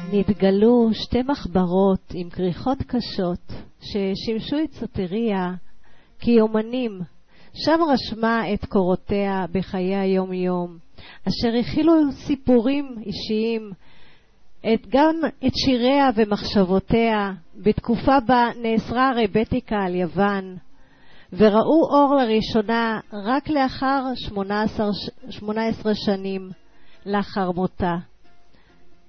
נתגלו שתי מחברות עם כריכות קשות ששימשו את סוטריה כיומנים. שם רשמה את קורותיה בחיי היום יום, אשר הכילו סיפורים אישיים, גם את שיריה ומחשבותיה, בתקופה בה נאסרה הרבטיקה על יוון, וראו אור לראשונה רק לאחר 18 שנים לאחר מותה.